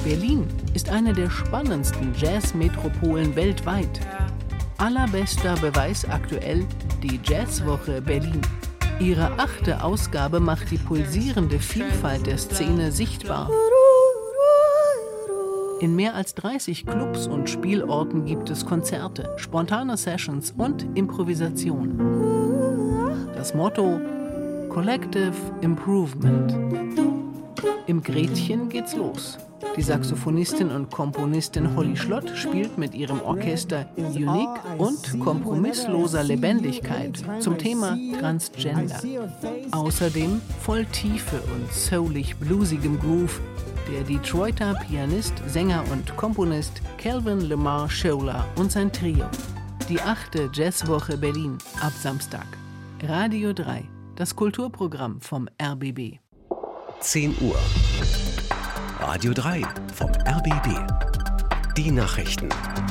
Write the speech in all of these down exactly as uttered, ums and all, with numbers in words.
Berlin ist eine der spannendsten Jazz-Metropolen weltweit. Allerbester Beweis aktuell die Jazzwoche Berlin. Ihre achte Ausgabe macht die pulsierende Vielfalt der Szene sichtbar. In mehr als dreißig Clubs und Spielorten gibt es Konzerte, spontane Sessions und Improvisation. Das Motto: Collective Improvement. Im Gretchen geht's los. Die Saxophonistin und Komponistin Holly Schlott spielt mit ihrem Orchester Unique und kompromissloser Lebendigkeit zum Thema Transgender. Außerdem voll Tiefe und soulig bluesigem Groove der Detroiter Pianist, Sänger und Komponist Calvin Lamar Scholer und sein Trio. Die achte Jazzwoche Berlin ab Samstag. Radio drei, das Kulturprogramm vom R B B. zehn Uhr. Radio drei vom R B B. Die Nachrichten.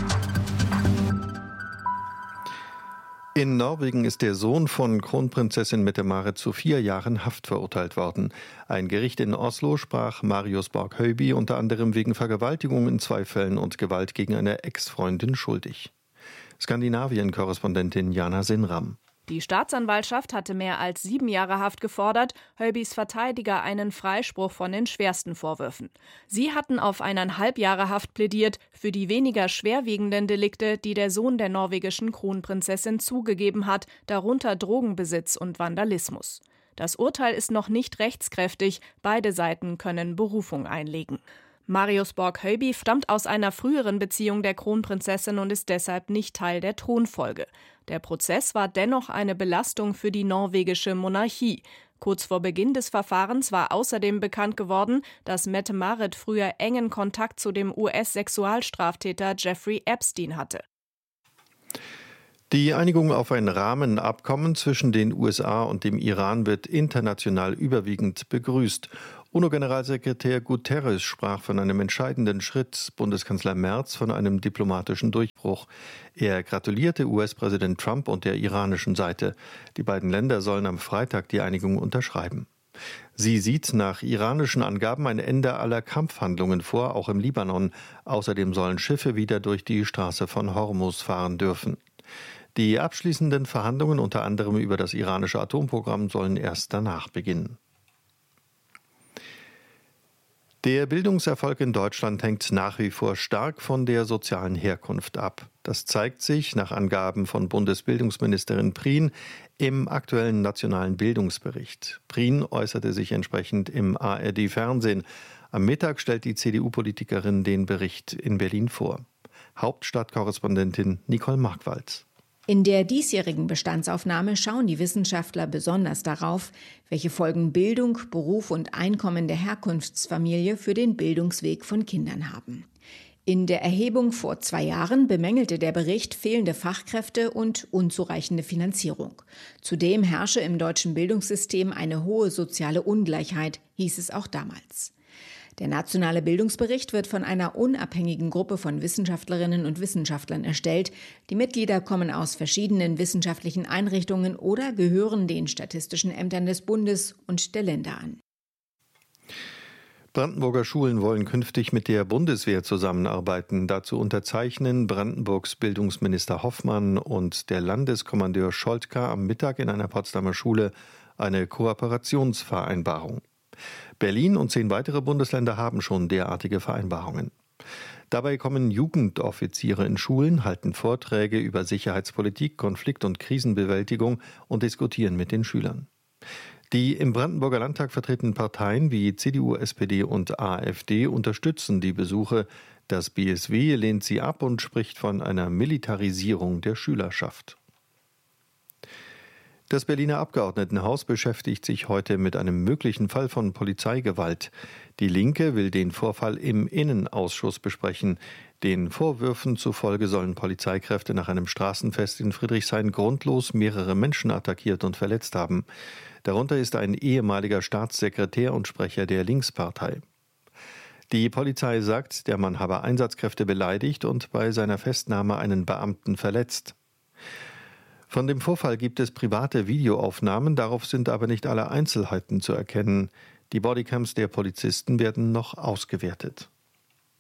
In Norwegen ist der Sohn von Kronprinzessin Mette-Marit zu vier Jahren Haft verurteilt worden. Ein Gericht in Oslo sprach Marius Borg Høiby unter anderem wegen Vergewaltigung in zwei Fällen und Gewalt gegen eine Ex-Freundin schuldig. Skandinavien-Korrespondentin Jana Sinram. Die Staatsanwaltschaft hatte mehr als sieben Jahre Haft gefordert, Høibys Verteidiger einen Freispruch von den schwersten Vorwürfen. Sie hatten auf eineinhalb Jahre Haft plädiert für die weniger schwerwiegenden Delikte, die der Sohn der norwegischen Kronprinzessin zugegeben hat, darunter Drogenbesitz und Vandalismus. Das Urteil ist noch nicht rechtskräftig, beide Seiten können Berufung einlegen. Marius Borg Høiby stammt aus einer früheren Beziehung der Kronprinzessin und ist deshalb nicht Teil der Thronfolge. Der Prozess war dennoch eine Belastung für die norwegische Monarchie. Kurz vor Beginn des Verfahrens war außerdem bekannt geworden, dass Mette-Marit früher engen Kontakt zu dem U S-Sexualstraftäter Jeffrey Epstein hatte. Die Einigung auf ein Rahmenabkommen zwischen den U S A und dem Iran wird international überwiegend begrüßt. UNO-Generalsekretär Guterres sprach von einem entscheidenden Schritt, Bundeskanzler Merz von einem diplomatischen Durchbruch. Er gratulierte U S-Präsident Trump und der iranischen Seite. Die beiden Länder sollen am Freitag die Einigung unterschreiben. Sie sieht nach iranischen Angaben ein Ende aller Kampfhandlungen vor, auch im Libanon. Außerdem sollen Schiffe wieder durch die Straße von Hormuz fahren dürfen. Die abschließenden Verhandlungen unter anderem über das iranische Atomprogramm sollen erst danach beginnen. Der Bildungserfolg in Deutschland hängt nach wie vor stark von der sozialen Herkunft ab. Das zeigt sich nach Angaben von Bundesbildungsministerin Prien im aktuellen nationalen Bildungsbericht. Prien äußerte sich entsprechend im A R D-Fernsehen. Am Mittag stellt die C D U-Politikerin den Bericht in Berlin vor. Hauptstadtkorrespondentin Nicole Markwald. In der diesjährigen Bestandsaufnahme schauen die Wissenschaftler besonders darauf, welche Folgen Bildung, Beruf und Einkommen der Herkunftsfamilie für den Bildungsweg von Kindern haben. In der Erhebung vor zwei Jahren bemängelte der Bericht fehlende Fachkräfte und unzureichende Finanzierung. Zudem herrsche im deutschen Bildungssystem eine hohe soziale Ungleichheit, hieß es auch damals. Der nationale Bildungsbericht wird von einer unabhängigen Gruppe von Wissenschaftlerinnen und Wissenschaftlern erstellt. Die Mitglieder kommen aus verschiedenen wissenschaftlichen Einrichtungen oder gehören den statistischen Ämtern des Bundes und der Länder an. Brandenburger Schulen wollen künftig mit der Bundeswehr zusammenarbeiten. Dazu unterzeichnen Brandenburgs Bildungsminister Hoffmann und der Landeskommandeur Scholtka am Mittag in einer Potsdamer Schule eine Kooperationsvereinbarung. Berlin und zehn weitere Bundesländer haben schon derartige Vereinbarungen. Dabei kommen Jugendoffiziere in Schulen, halten Vorträge über Sicherheitspolitik, Konflikt- und Krisenbewältigung und diskutieren mit den Schülern. Die im Brandenburger Landtag vertretenen Parteien wie C D U, S P D und A f D unterstützen die Besuche. Das B S W lehnt sie ab und spricht von einer Militarisierung der Schülerschaft. Das Berliner Abgeordnetenhaus beschäftigt sich heute mit einem möglichen Fall von Polizeigewalt. Die Linke will den Vorfall im Innenausschuss besprechen. Den Vorwürfen zufolge sollen Polizeikräfte nach einem Straßenfest in Friedrichshain grundlos mehrere Menschen attackiert und verletzt haben. Darunter ist ein ehemaliger Staatssekretär und Sprecher der Linkspartei. Die Polizei sagt, der Mann habe Einsatzkräfte beleidigt und bei seiner Festnahme einen Beamten verletzt. Von dem Vorfall gibt es private Videoaufnahmen, darauf sind aber nicht alle Einzelheiten zu erkennen. Die Bodycams der Polizisten werden noch ausgewertet.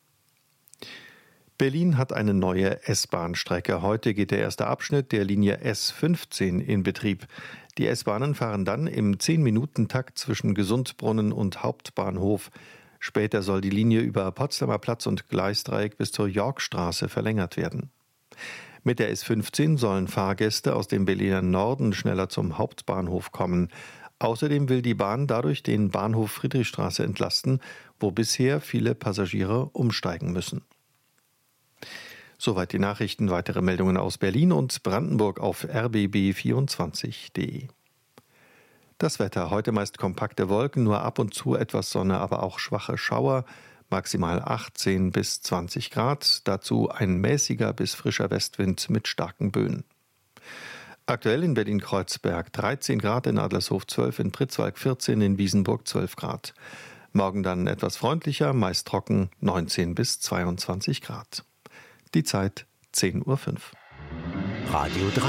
Berlin hat eine neue S-Bahn-Strecke. Heute geht der erste Abschnitt der Linie S fünfzehn in Betrieb. Die S-Bahnen fahren dann im zehn-Minuten-Takt zwischen Gesundbrunnen und Hauptbahnhof. Später soll die Linie über Potsdamer Platz und Gleisdreieck bis zur Yorkstraße verlängert werden. Mit der S fünfzehn sollen Fahrgäste aus dem Berliner Norden schneller zum Hauptbahnhof kommen. Außerdem will die Bahn dadurch den Bahnhof Friedrichstraße entlasten, wo bisher viele Passagiere umsteigen müssen. Soweit die Nachrichten. Weitere Meldungen aus Berlin und Brandenburg auf r b b vierundzwanzig punkt de. Das Wetter: Heute meist kompakte Wolken, nur ab und zu etwas Sonne, aber auch schwache Schauer. Maximal achtzehn bis zwanzig Grad. Dazu ein mäßiger bis frischer Westwind mit starken Böen. Aktuell in Berlin-Kreuzberg dreizehn Grad, in Adlershof zwölf, in Pritzwalk vierzehn, in Wiesenburg zwölf Grad. Morgen dann etwas freundlicher, meist trocken, neunzehn bis zweiundzwanzig Grad. Die Zeit zehn Uhr fünf. Radio drei.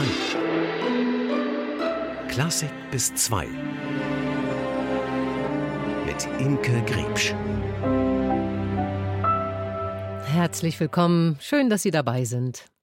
Klassik bis zwei. Mit Imke Griebsch. Herzlich willkommen. Schön, dass Sie dabei sind.